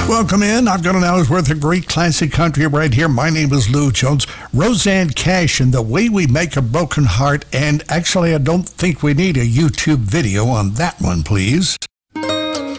Welcome in. I've got an hour's worth of great classic country right here. My name is Lou Jones. Rosanne Cash and The Way We Make a Broken Heart. And actually, I don't think we need a YouTube video on that one, please.